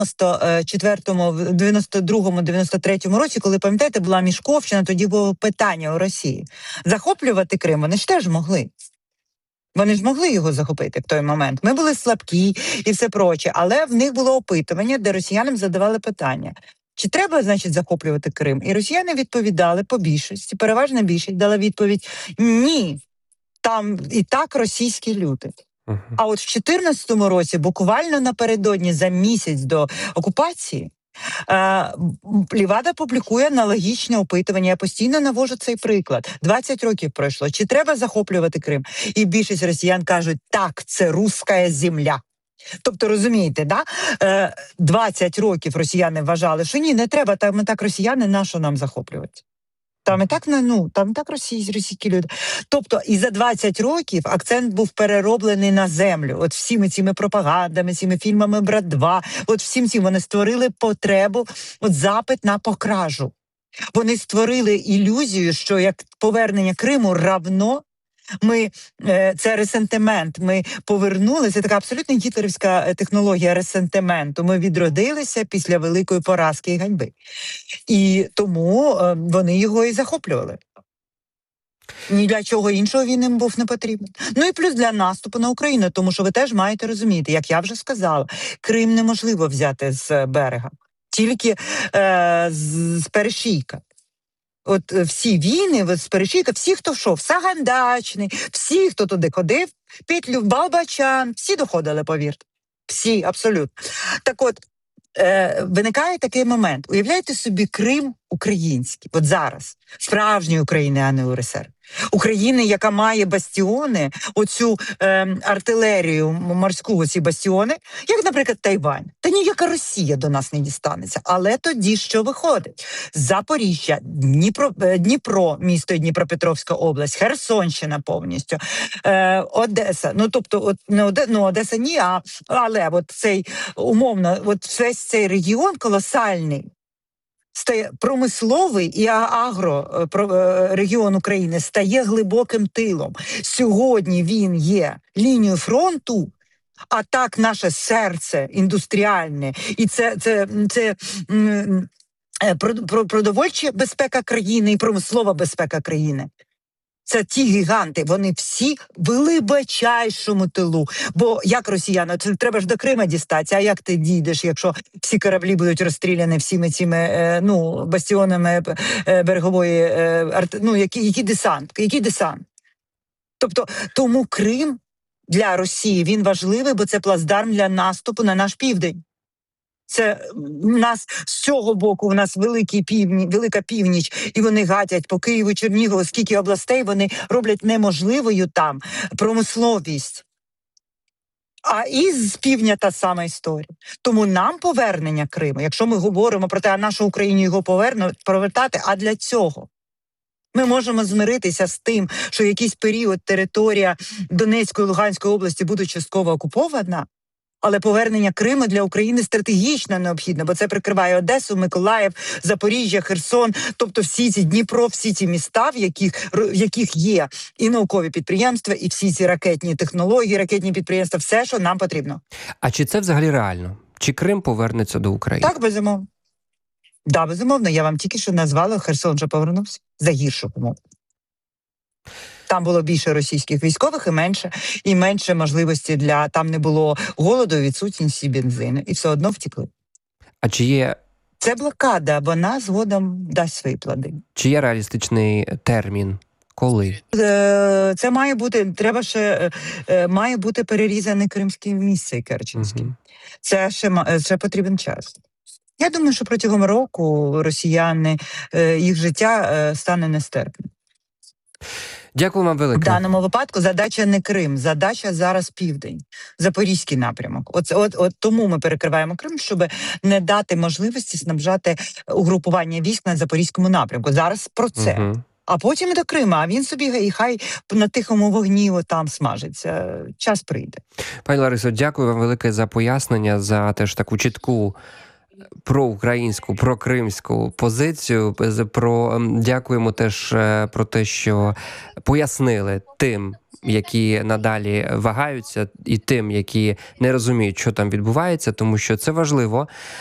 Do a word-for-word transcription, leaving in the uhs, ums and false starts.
дев'яносто четвертому, дев'яносто другому, дев'яносто третьому році, коли, пам'ятаєте, була Мішковщина, тоді було питання у Росії. Захоплювати Крим вони ж теж могли. Вони ж могли його захопити в той момент. Ми були слабкі і все проче, але в них було опитування, де росіянам задавали питання. Чи треба, значить, захоплювати Крим? І росіяни відповідали по більшості, переважна більшість дала відповідь «Ні, там і так російські люди». Uh-huh. А от в чотирнадцятому році, буквально напередодні, за місяць до окупації, е, Лівада публікує аналогічне опитування. Я постійно навожу цей приклад. двадцять років пройшло. Чи треба захоплювати Крим? І більшість росіян кажуть, так, це руська земля. Тобто, розумієте, да? двадцять років росіяни вважали, що ні, не треба, там і так росіяни, на що нам захоплювати? Там і так, ну, там і так російські, російські люди. Тобто, і за двадцять років акцент був перероблений на землю. От всіми цими пропагандами, цими фільмами «Брат два», от всім цим вони створили потребу, от запит на покражу. Вони створили ілюзію, що як повернення Криму равно Ми, це ресентимент, ми повернулися, це така абсолютно гітлерівська технологія ресентименту. Ми відродилися після великої поразки і ганьби. І тому вони його і захоплювали. Ні для чого іншого він їм був не потрібен. Ну і плюс для наступу на Україну, тому що ви теж маєте розуміти, як я вже сказала, Крим неможливо взяти з берега, тільки е, з, з перешийка. От всі війни, з перешийка, всі, хто йшов, Сагайдачний, всі, хто туди ходив, Петлюр, Балбачан, всі доходили, повірте. Всі, абсолютно. Так от, е, виникає такий момент. Уявляєте собі Крим український, от зараз, справжньої України, а не УРСР. України, яка має бастіони, оцю е, артилерію морську, оці бастіони, як, наприклад, Тайвань. Та ніяка Росія до нас не дістанеться. Але тоді що виходить? Запоріжжя, Дніпро, Дніпро, місто Дніпропетровська область, Херсонщина повністю, е, Одеса. Ну, тобто, от, не Оде, ну, Одеса ні, а, але от цей, умовно, от весь цей регіон колосальний, стає промисловий і агро регіон України стає глибоким тилом. Сьогодні він є лінією фронту, а так наше серце індустріальне, і це, це, це м, продовольча безпека країни і промислова безпека країни. Це ті гіганти, вони всі в глибочайшому тилу. Бо як росіяни, це треба ж до Крима дістатися, а як ти дійдеш, якщо всі кораблі будуть розстріляні всіми цими е, ну, бастіонами е, берегової, е, ну, який, який десант, який десант? Тобто, тому Крим для Росії, він важливий, бо це плацдарм для наступу на наш південь. Це у нас з цього боку, у нас великий півні, велика північ, і вони гатять по Києву, Чернігову, скільки областей, вони роблять неможливою там промисловість. А і з півдня та сама історія. Тому нам повернення Криму, якщо ми говоримо про те, а нашу Україну його поверну, повертати, а для цього ми можемо змиритися з тим, що якийсь період територія Донецької, Луганської області буде частково окупована, але повернення Криму для України стратегічно необхідно, бо це прикриває Одесу, Миколаїв, Запоріжжя, Херсон, тобто всі ці Дніпро, всі ці міста, в яких, в яких є і наукові підприємства, і всі ці ракетні технології, ракетні підприємства, все, що нам потрібно. А чи це взагалі реально? Чи Крим повернеться до України? Так, безумовно. Да, безумовно, я вам тільки що назвала, Херсон вже повернувся за гіршу умову. Там було більше російських військових і менше, і менше можливості для... Там не було голоду, відсутності бензину. І все одно втекли. А чи є... Це блокада, вона згодом дасть свої плоди. Чи є реалістичний термін? Коли? Це має бути, треба ще, має бути перерізаний Кримський міст цей Керченський. Угу. Це ще, ще потрібен час. Я думаю, що протягом року росіяни, їх життя стане нестерпним. Дякую вам велике. В даному випадку задача не Крим, задача зараз південь, Запорізький напрямок. От, от, от тому ми перекриваємо Крим, щоб не дати можливості снабжати угрупування військ на Запорізькому напрямку. Зараз про це. Угу. А потім і до Крима, а він собі і хай на тихому вогні там смажиться. Час прийде. Пані Ларисо, дякую вам велике за пояснення, за теж таку чітку проукраїнську, прокримську позицію. Про дякуємо теж е, про те, що пояснили тим, які надалі вагаються, і тим, які не розуміють, що там відбувається, тому що це важливо.